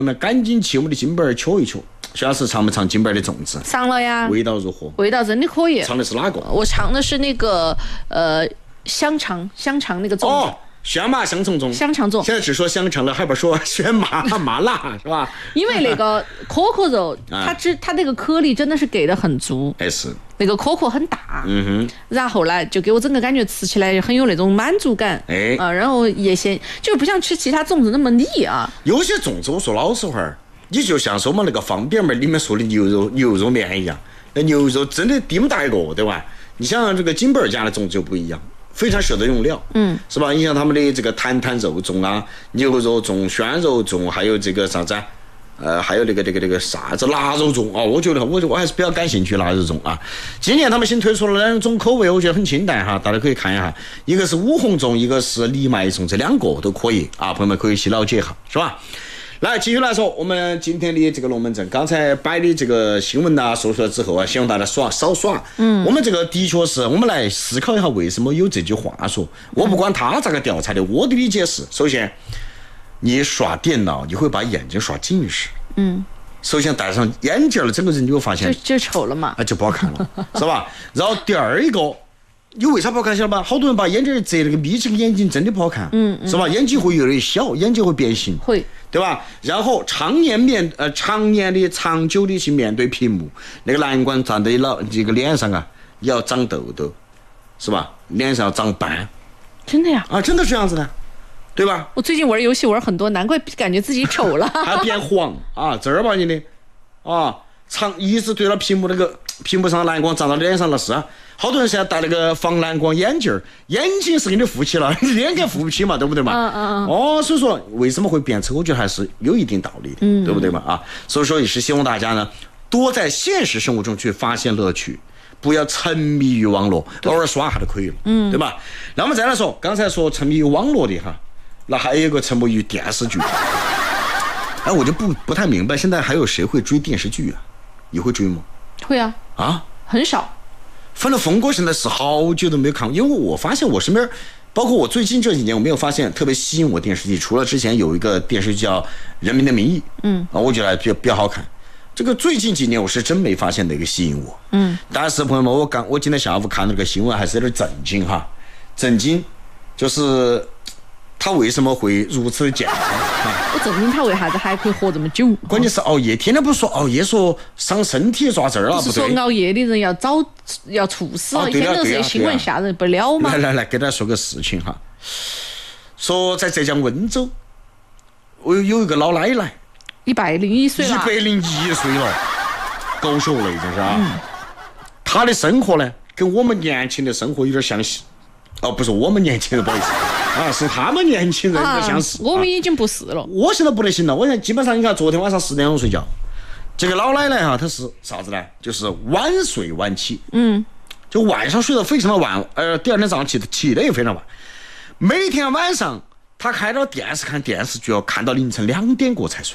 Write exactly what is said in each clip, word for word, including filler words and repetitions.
那赶紧去我们的金本瞧一瞧。徐老师尝没尝金本的粽子？ 尝了呀。 味道如何？ 味道真的可以。 尝的是哪个？ 我尝的是那个呃香肠，香肠那个粽子。 哦，香麻香肠粽。 香肠粽。 现在只说香肠了，还不说选麻麻辣是吧？ 因为那个可可肉，它只它那个颗粒真的是给的很足。 哎是。 那个可可很大， 嗯哼， 然后呢，就给我整个感觉吃起来很有那种满足感， 哎啊，然后也咸，就不像吃其他粽子那么腻啊。 有些粽子我说老实话儿，你就像是我们那个方便面里面说的牛肉牛肉面一样，那牛肉真的这么大一个，对吧？你像这个金本家的粽子就不一样，非常舍得用料，嗯，是吧？你像他们的这个坛坛肉粽啊，牛肉粽、鲜肉粽，还有这个啥子啊？呃，还有那个那个那个啥子腊肉粽啊，我觉得我我还是比较感兴趣腊肉粽啊。今年他们新推出了两种口味，我觉得很清淡哈，大家可以看一下，一个是五红粽，一个是藜麦粽，这两个都可以啊，朋友们可以去了解一下，是吧？来，继续来说我们今天的这个龙门阵，刚才摆的这个新闻啊说出来之后啊，希望大家耍少耍。嗯，我们这个的确是我们来思考一下为什么有这句话说。我不管他咋个调查的，我的理解是，首先。你耍电脑，你会把眼睛耍近视。嗯，首先戴上眼镜了，整个人就会发现就就丑了嘛， 啊，就不好看了，是吧？然后第二一个，你为啥不好看？晓得吧？好多人把眼镜遮那个眯起个眼睛，真的不好看。嗯，嗯是吧？眼睛会越来越小，眼睛会变形， 会， 对吧？然后常年面呃常年的长久的去面对屏幕，那个蓝光站在老这个脸上啊，要长痘痘，是吧？脸上要长斑。 真的呀？ 啊，真的是这样子的。对吧？ 我最近玩游戏玩很多，难怪感觉自己丑了。 还变黄啊，这儿吧你的啊，长一直对着屏幕那个屏幕上蓝光照到脸上了是啊。好多人现在戴那个防蓝光眼镜，眼睛是给你扶起了，脸给扶不起嘛，对不对嘛？嗯嗯嗯。哦，所以说为什么会变丑，我觉得还是有一定道理的，嗯、对不对嘛？啊，所以说也是希望大家呢，多在现实生活中去发现乐趣。不要沉迷于网络，偶尔刷下就可以了，嗯，对吧？那我们再来说，刚才说沉迷于网络的哈，那还有一个沉迷于电视剧。哎，我就不不太明白，现在还有谁会追电视剧啊？你会追吗？ 会啊， 啊， 很少。 反正峰哥现在是好久都没有看过，因为我发现我身边，包括我最近这几年，我没有发现特别吸引我电视剧，除了之前有一个电视剧叫《人民的名义》，嗯，啊，我觉得比较比较好看。这个最近几年我是真没发现哪个吸引我，嗯，但是朋友们，我刚我今天下午看那个新闻还是有点震惊哈，震惊，就是他为什么会如此健康啊？ 我震惊他为啥子还可以活这么久？ 关键是熬夜，天天不是说熬夜说伤身体抓这儿了， 不是说熬夜的人要早要猝死了，现在这些新闻吓人不了吗？ 来来来，给大家说个事情哈，说在浙江温州，我有一个老奶奶。 一百零一岁了， 一百零一岁了，狗血了已经是啊。嗯、他的生活呢，跟我们年轻的生活有点相似。哦，不是我们年轻人，不好意思啊，是他们年轻人有点相似。 啊、我们已经不是了、啊。 我现在不得行了，我现在基本上你看，昨天晚上十点钟睡觉。这个老奶奶哈，她是啥子呢？就是晚睡晚起。嗯。就晚上睡得非常的晚，呃，第二天早上起起得也非常晚。每天晚上。他开到电视看电视剧，要看到凌晨两点过才睡。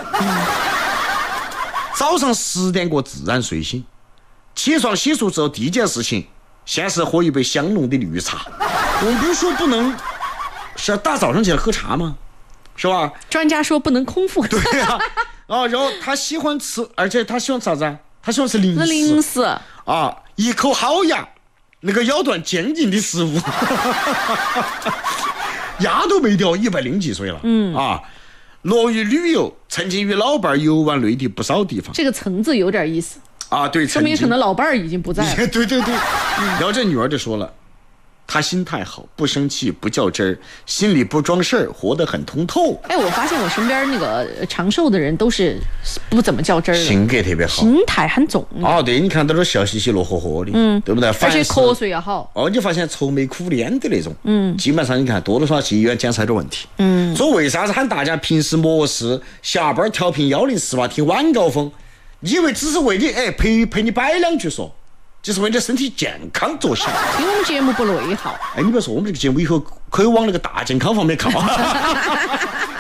早上十点过自然睡醒，起床洗漱之后第一件事情，先是喝一杯香浓的绿茶。我们不是说不能是要大早上起来喝茶吗？是吧？ 专家说不能空腹。 对啊，啊，然后他喜欢吃，而且他喜欢吃啥子啊？他喜欢吃零食。 零食啊，一口好牙，那个咬断坚硬的食物。牙都没掉，一百零几岁了，嗯啊，乐于旅游，曾经与老伴儿游玩内地不少地方。 这个层次有点意思啊，对， 说明可能老伴儿已经不在了。 对对对，嗯、然后这女儿就说了，她心态好，不生气，不较真儿，心里不装事儿，活得很通透。 哎，我发现我身边那个长寿的人都是不怎么较真儿， 性格特别好， 心态很重。 哦，对，你看都是笑嘻嘻、乐呵呵的，嗯，对不对？ 而且瞌睡也好。 哦，你发现愁眉苦脸的那种，嗯，基本上你看多多少少去医院检查点问题，嗯。所以为啥子喊大家平时没事下班调频幺零四八听晚高峰？你以为只是为你哎陪陪你摆两句说？就是为你的身体健康着想， 听我们节目不内耗。 哎，你别说，我们这个节目以后可以往那个大健康方面靠。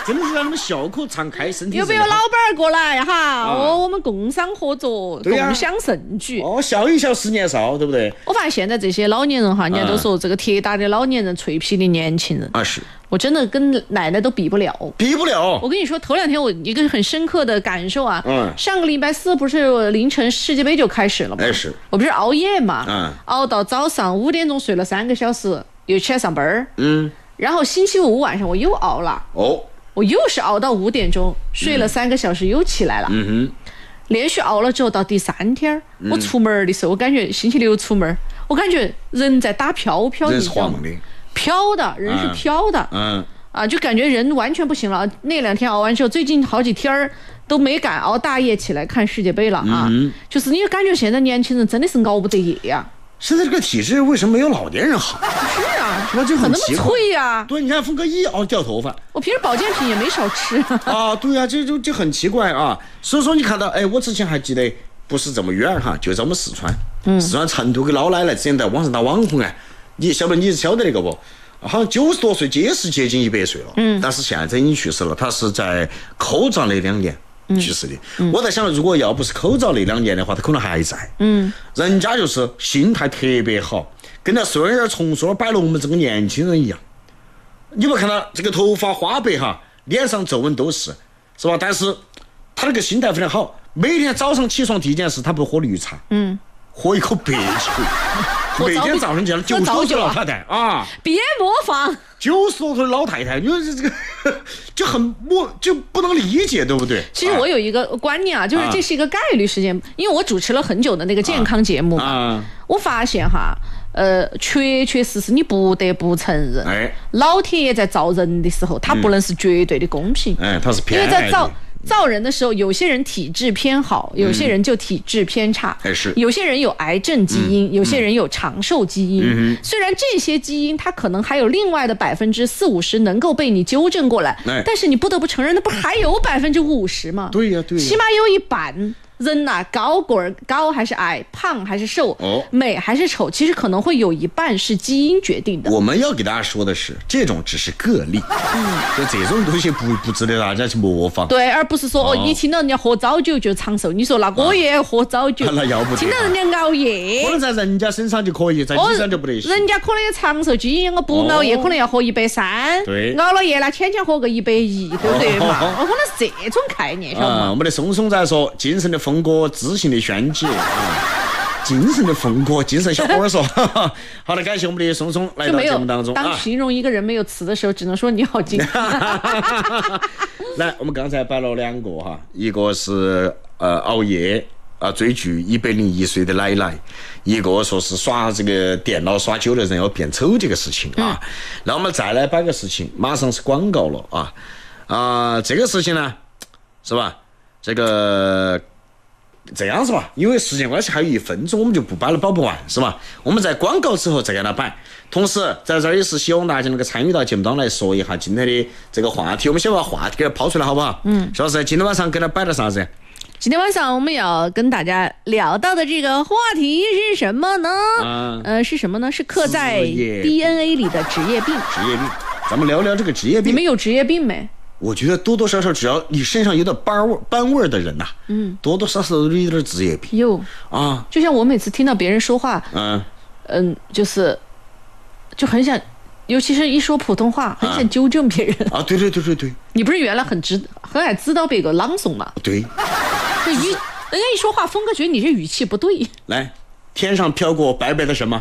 真的是让他们笑口常开，身体有没有老板儿过来哈？ 啊、 哦，我们工商合作， 对啊、 共享盛举。 哦，笑一笑十年少，对不对？ 我发现现在这些老年人哈，人家都说这个铁打的老年人，脆皮的年轻人啊，是我真的跟奶奶都比不了， 比不了。 我跟你说，头两天我一个很深刻的感受啊， 嗯， 上个礼拜四不是凌晨世界杯就开始了吗？ 哎是， 我不是熬夜嘛， 嗯， 熬到早上五点钟睡了三个小时，又起来上班儿， 嗯， 然后星期五晚上我又熬了， 哦， 我又是熬到五点钟，睡了三个小时，又起来了， 嗯哼， 连续熬了之后，到第三天，嗯、我出门的时候，我感觉星期六出门，我感觉人在打飘飘， 人是晃的， 飘的，人是飘的， 嗯。嗯啊，就感觉人完全不行了。那两天熬完之后，最近好几天都没敢熬大夜起来看世界杯了啊。嗯、就是你感觉现在年轻人真的是熬不得夜呀、啊。 现在这个体质为什么没有老年人好？ 是啊， 那就很奇怪。 那么脆呀、啊。 对，你看峰哥一熬掉头发。 我平时保健品也没少吃。 啊，对啊，这就就很奇怪啊。所以说你看到，哎，我之前还记得不是这么远哈，就在我们四川，嗯、四川成都个老奶奶之前在网上打网红哎，你晓得你晓得那个不？好像九十多岁，结实接近一百岁了，嗯，但是现在已经去世了。他是在口罩那两年去世的。嗯、我在想，如果要不是口罩那两年的话，他可能还在。嗯，人家就是心态特别好，跟那孙儿重说摆了我们这个年轻人一样。你不看到这个头发花白哈，脸上皱纹都是，是吧？但是他那个心态非常好，每天早上起床第一件事，他不喝绿茶，嗯，喝一口白酒。每天早上见了九十多岁老太太啊， 别模仿九十多岁老太太，你说这个就很莫就不能理解，对不对？ 其实我有一个观念啊，就是这是一个概率事件，因为我主持了很久的那个健康节目嘛，啊、我发现哈，呃，确确实实你不得不承认，哎，老天爷在造人的时候，他不能是绝对的公平， 哎，他是偏爱的， 因为在造。造人的时候，有些人体质偏好，有些人就体质偏差， 嗯、 有些人有癌症基因，嗯、有些人有长寿基因。嗯、虽然这些基因它可能还有另外的百分之四五十能够被你纠正过来，哎、但是你不得不承认，那不还有百分之五十吗？ 对呀、啊，对呀、啊， 起码有一半。人呐、啊，高个儿高还是矮，胖还是瘦，哦、美还是丑，其实可能会有一半是基因决定的。 我们要给大家说的是，这种只是个例，嗯，就这种东西不不值得大家去模仿。 对，而不是说哦，一听到人家喝早酒就长寿，你说那我也喝早酒， 啊、那要不得。 听到人家熬夜， 可能在人家身上就可以，在你身上就不得行。 人家可能有长寿基因，我不熬夜、哦、可能要喝一百三， 对， 熬了夜了天天喝个一百一，对不对嘛？我、哦、可能是这种概念，晓得吗？ 我们的松松在说，精神的峰哥，自信的宣姐啊，精神的峰哥，精神小伙儿说，好的，感谢我们的松松来到节目当中。 当形容一个人没有词的时候，只能说你好精神。 来，我们刚才摆了两个哈，一个是呃熬夜啊追剧一百零一岁的奶奶，一个说是耍这个电脑耍久的人要变丑这个事情啊。嗯、那我们再来摆个事情，马上是广告了啊啊、呃，这个事情呢，是吧？这个。这样是吧？因为时间关系还有一分钟，我们就不摆了，摆不完是吧？我们在广告之后再给他摆。同时，在这儿也是希望大家能够参与到节目当中来说一下今天的这个话题。我们先把话题给他抛出来，好不好？嗯。小师，今天晚上给他摆了啥子？ 今天晚上我们要跟大家聊到的这个话题是什么呢？啊、呃，是什么呢？是刻在 D N A 里的职业病。 职业病，咱们聊聊这个职业病。 你们有职业病没？ 我觉得多多少少，只要你身上有点斑味斑味的人呐、啊，嗯，多多少少都有点职业病。 有啊， 就像我每次听到别人说话，嗯嗯，就是就很想，尤其是一说普通话，很想纠正别人啊。对对对对对， 你不是原来很知很爱指导别个朗诵吗？ 对， 这语人家一说话，峰哥觉得你这语气不对。 来，天上飘过白白的什么？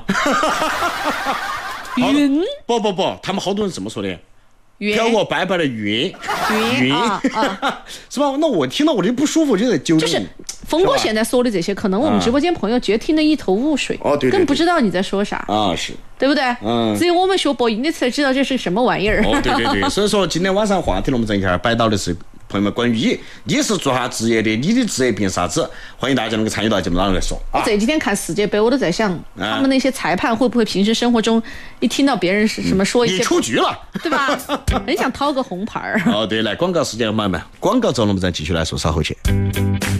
云？ 不不不，他们好多人怎么说的？飘过白白的云， 云啊啊， 是吧？那我听到我这不舒服，就得纠正。 就是峰哥现在说的这些，可能我们直播间朋友觉得听得一头雾水， 哦，对， 更不知道你在说啥啊，是， 对不对？ 嗯， 只有我们学播音的才知道这是什么玩意儿。 哦，对对对，所以说今天晚上话题我们这一下摆到的是。朋友们，关于你，你是做啥职业的？你的职业病啥子？欢迎大家能够参与到节目当中来说。 我这几天看世界杯，我都在想，啊、他们那些裁判会不会平时生活中一听到别人是什么说一些， 你出局了， 对吧？很想掏个红牌儿。 哦，对，来广告时间，朋友们，广告之后我们再继续来说，稍后见。